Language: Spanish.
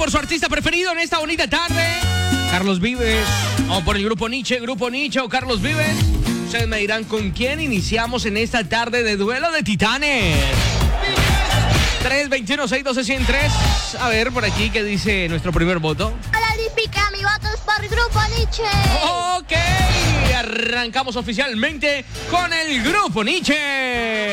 por su artista preferido en esta bonita tarde. Carlos Vives, o por el Grupo Nietzsche o Carlos Vives. Ustedes me dirán con quién iniciamos en esta tarde de Duelo de Titanes. 321-612-103. A ver, por aquí, ¿qué dice nuestro primer voto? Hola, Olímpica, mi voto es por Grupo Nietzsche. Ok, arrancamos oficialmente con el Grupo Nietzsche.